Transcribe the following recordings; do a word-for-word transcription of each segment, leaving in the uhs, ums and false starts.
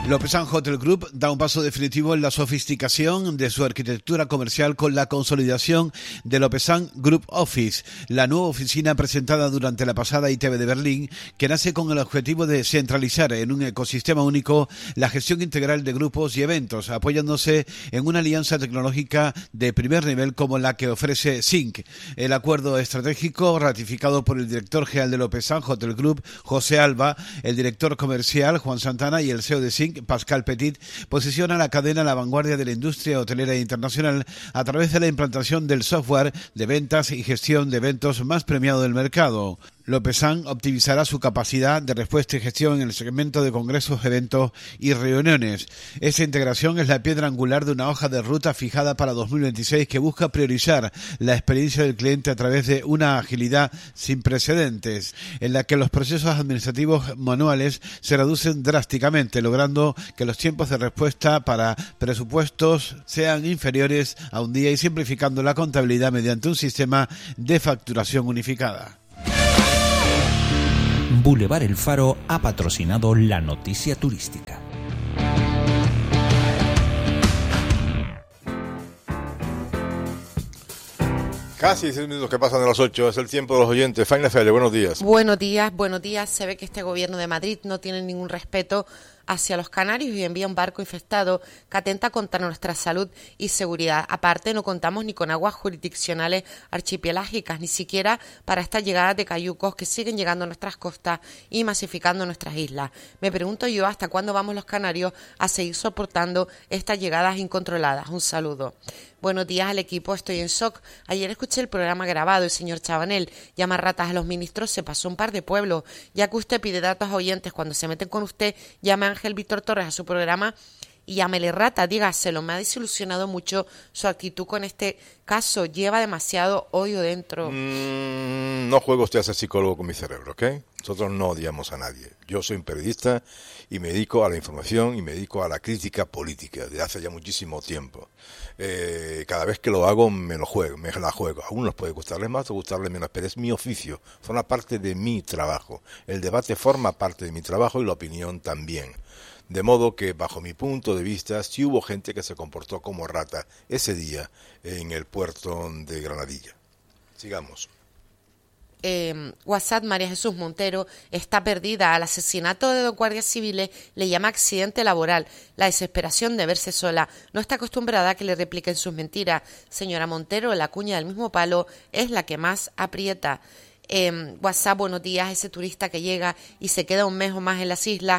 Lopesan Hotel Group da un paso definitivo en la sofisticación de su arquitectura comercial con la consolidación de Lopesan Group Office, la nueva oficina presentada durante la pasada I T B de Berlín, que nace con el objetivo de centralizar en un ecosistema único la gestión integral de grupos y eventos, apoyándose en una alianza tecnológica de primer nivel como la que ofrece Sync. El acuerdo estratégico ratificado por el director general de Lopesan Hotel Group, José Alba, el director comercial, Juan Santana, y el C E O de Sync, Pascal Petit, posiciona la cadena a la vanguardia de la industria hotelera internacional a través de la implantación del software de ventas y gestión de eventos más premiado del mercado. Lopesan optimizará su capacidad de respuesta y gestión en el segmento de congresos, eventos y reuniones. Esta integración es la piedra angular de una hoja de ruta fijada para dos mil veintiséis que busca priorizar la experiencia del cliente a través de una agilidad sin precedentes, en la que los procesos administrativos manuales se reducen drásticamente, logrando que los tiempos de respuesta para presupuestos sean inferiores a un día y simplificando la contabilidad mediante un sistema de facturación unificada. Boulevard El Faro ha patrocinado la noticia turística. Casi seis minutos que pasan de las ocho, es el tiempo de los oyentes. Faina Fele, buenos días. Buenos días, buenos días. Se ve que este gobierno de Madrid no tiene ningún respeto hacia los canarios y envía un barco infectado que atenta contra nuestra salud y seguridad. Aparte, no contamos ni con aguas jurisdiccionales archipelágicas, ni siquiera para estas llegadas de cayucos que siguen llegando a nuestras costas y masificando nuestras islas. Me pregunto yo hasta cuándo vamos los canarios a seguir soportando estas llegadas incontroladas. Un saludo. Buenos días al equipo, estoy en shock. Ayer escuché el programa grabado y señor Chabanel llama ratas a los ministros, se pasó un par de pueblos. Ya que usted pide datos a oyentes cuando se meten con usted, llame a Ángel Víctor Torres a su programa y llámele rata, dígaselo. Me ha desilusionado mucho su actitud con este caso, lleva demasiado odio dentro. Mm, no juego usted a ser psicólogo con mi cerebro, ¿ok? Nosotros no odiamos a nadie. Yo soy un periodista y me dedico a la información y me dedico a la crítica política desde hace ya muchísimo tiempo. Eh, cada vez que lo hago me lo juego, me la juego. A unos puede gustarles más o gustarles menos, pero es mi oficio, forma parte de mi trabajo. El debate forma parte de mi trabajo y la opinión también. De modo que, bajo mi punto de vista, sí hubo gente que se comportó como rata ese día en el puerto de Granadilla. Sigamos. Eh, WhatsApp, María Jesús Montero está perdida. Al asesinato de dos guardias civiles le llama accidente laboral. La desesperación de verse sola. No está acostumbrada a que le repliquen sus mentiras. Señora Montero, la cuña del mismo palo es la que más aprieta. Eh, WhatsApp, buenos días. Ese turista que llega y se queda un mes o más en las islas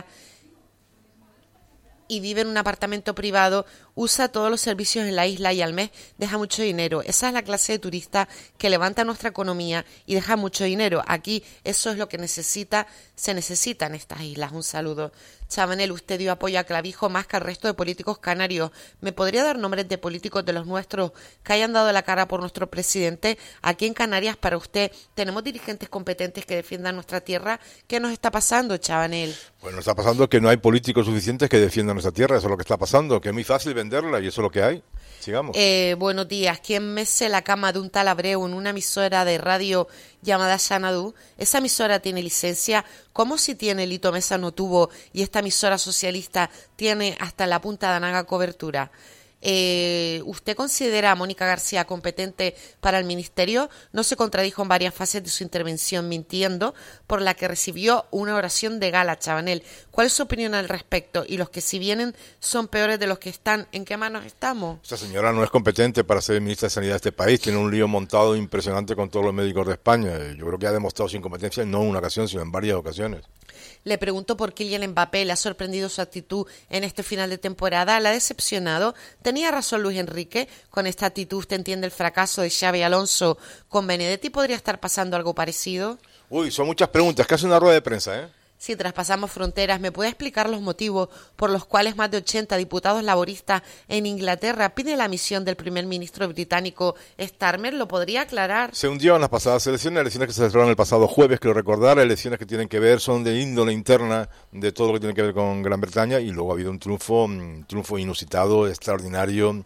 y vive en un apartamento privado, usa todos los servicios en la isla y al mes deja mucho dinero. Esa es la clase de turista que levanta nuestra economía y deja mucho dinero. Aquí eso es lo que necesita, se necesita en estas islas. Un saludo. Chabanel, usted dio apoyo a Clavijo más que al resto de políticos canarios. ¿Me podría dar nombres de políticos de los nuestros que hayan dado la cara por nuestro presidente? Aquí en Canarias, para usted, ¿tenemos dirigentes competentes que defiendan nuestra tierra? ¿Qué nos está pasando, Chabanel? Bueno, está pasando que no hay políticos suficientes que defiendan nuestra tierra. Eso es lo que está pasando, que es muy fácil venderla y eso es lo que hay. Sigamos. Eh, buenos días. ¿Quién mece la cama de un tal Abreu en una emisora de radio llamada Xanadu? Esa emisora tiene licencia. ¿Cómo si tiene Lito Mesa no tuvo y esta emisora socialista tiene hasta en la punta de Anaga cobertura? Eh, ¿Usted considera a Mónica García competente para el ministerio? No se contradijo en varias fases de su intervención mintiendo, por la que recibió una oración de gala, Chabanel. ¿Cuál es su opinión al respecto? Y los que si vienen son peores de los que están. ¿En qué manos estamos? Esta señora no es competente para ser ministra de Sanidad de este país. Tiene un lío montado impresionante con todos los médicos de España. Yo creo que ha demostrado su incompetencia no en una ocasión, sino en varias ocasiones. Le pregunto por qué Kylian Mbappé le ha sorprendido su actitud en este final de temporada. ¿La ha decepcionado? ¿Tenía razón Luis Enrique? Con esta actitud usted entiende el fracaso de Xabi Alonso. ¿Con Benedetti podría estar pasando algo parecido? Uy, son muchas preguntas. Casi una rueda de prensa, ¿eh? Si traspasamos fronteras, ¿me puede explicar los motivos por los cuales más de ochenta diputados laboristas en Inglaterra piden la misión del primer ministro británico Starmer? ¿Lo podría aclarar? Se hundió en las pasadas elecciones, elecciones que se celebraron el pasado jueves, quiero recordar, elecciones que tienen que ver, son de índole interna de todo lo que tiene que ver con Gran Bretaña y luego ha habido un triunfo, un triunfo inusitado, extraordinario,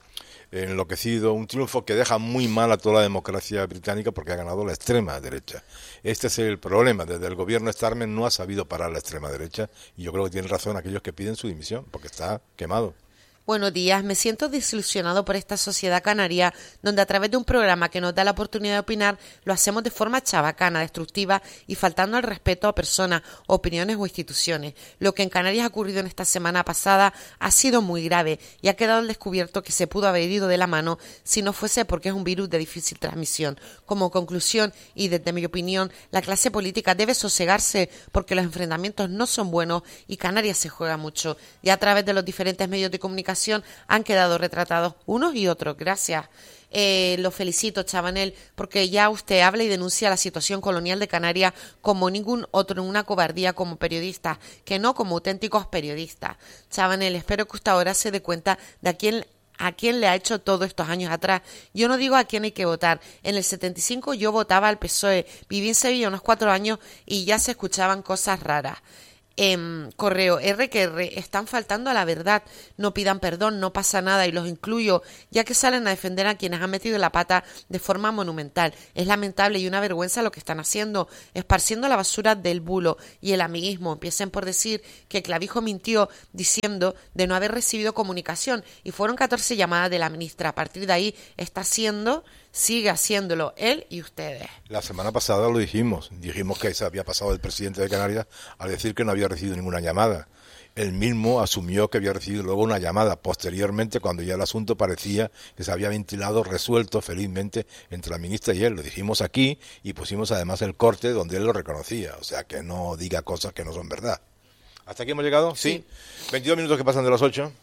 enloquecido, un triunfo que deja muy mal a toda la democracia británica porque ha ganado la extrema derecha. Este es el problema, desde el gobierno Starmer no ha sabido parar la extrema derecha y yo creo que tienen razón aquellos que piden su dimisión porque está quemado. Buenos días, me siento desilusionado por esta sociedad canaria donde a través de un programa que nos da la oportunidad de opinar lo hacemos de forma chabacana, destructiva y faltando al respeto a personas, opiniones o instituciones. Lo que en Canarias ha ocurrido en esta semana pasada ha sido muy grave y ha quedado al descubierto que se pudo haber ido de la mano si no fuese porque es un virus de difícil transmisión. Como conclusión y desde mi opinión, la clase política debe sosegarse porque los enfrentamientos no son buenos y Canarias se juega mucho. Y a través de los diferentes medios de comunicación han quedado retratados unos y otros. Gracias. Eh, lo felicito, Chabanel, porque ya usted habla y denuncia la situación colonial de Canarias como ningún otro en una cobardía como periodista, que no como auténticos periodistas. Chabanel, espero que usted ahora se dé cuenta de a quién a quién le ha hecho todos estos años atrás. Yo no digo a quién hay que votar. En el setenta y cinco yo votaba al P S O E, viví en Sevilla unos cuatro años y ya se escuchaban cosas raras. Eh, correo R que R, están faltando a la verdad, no pidan perdón, no pasa nada y los incluyo, ya que salen a defender a quienes han metido la pata de forma monumental. Es lamentable y una vergüenza lo que están haciendo, esparciendo la basura del bulo y el amiguismo. Empiecen por decir que Clavijo mintió diciendo de no haber recibido comunicación y fueron catorce llamadas de la ministra. A partir de ahí está haciendo, sigue haciéndolo él y ustedes. La semana pasada lo dijimos, dijimos que se había pasado el presidente de Canarias al decir que no había recibido ninguna llamada. Él mismo asumió que había recibido luego una llamada posteriormente cuando ya el asunto parecía que se había ventilado, resuelto felizmente entre la ministra y él. Lo dijimos aquí y pusimos además el corte donde él lo reconocía, o sea que no diga cosas que no son verdad. ¿Hasta aquí hemos llegado? Sí. sí. veintidós minutos que pasan de las ocho.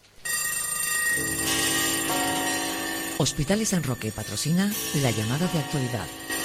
Hospitales San Roque patrocina la llamada de actualidad.